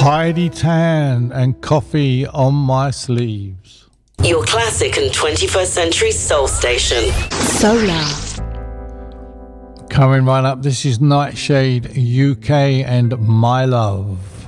Heidi Tan and Coffee on My Sleeves. Your classic and 21st century soul station. Solar. Coming right up, this is Nightshade UK and My Love.